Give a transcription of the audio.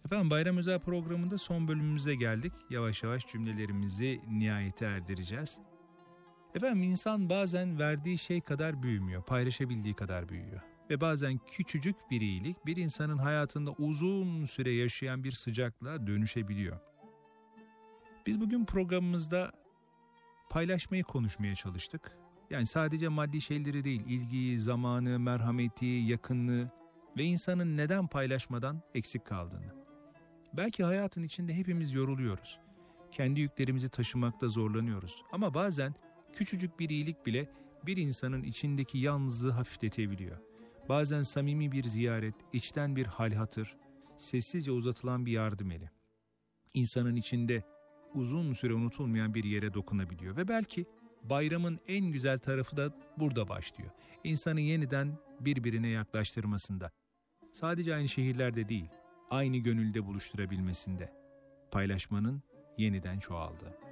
Efendim bayram özel programında son bölümümüze geldik. Yavaş yavaş cümlelerimizi nihayete erdireceğiz. Efendim insan bazen verdiği şey kadar büyümüyor, paylaşabildiği kadar büyüyor. Ve bazen küçücük bir iyilik bir insanın hayatında uzun süre yaşayan bir sıcaklığa dönüşebiliyor. Biz bugün programımızda paylaşmayı konuşmaya çalıştık. Yani sadece maddi şeyleri değil, ilgiyi, zamanı, merhameti, yakınlığı ve insanın neden paylaşmadan eksik kaldığını. Belki hayatın içinde hepimiz yoruluyoruz. Kendi yüklerimizi taşımakta zorlanıyoruz. Ama bazen küçücük bir iyilik bile bir insanın içindeki yalnızlığı hafifletebiliyor. Bazen samimi bir ziyaret, içten bir hal hatır, sessizce uzatılan bir yardım eli İnsanın içinde uzun süre unutulmayan bir yere dokunabiliyor. Ve belki bayramın en güzel tarafı da burada başlıyor. İnsanı yeniden birbirine yaklaştırmasında. Sadece aynı şehirlerde değil, aynı gönülde buluşturabilmesinde. Paylaşmanın yeniden çoğaldığı.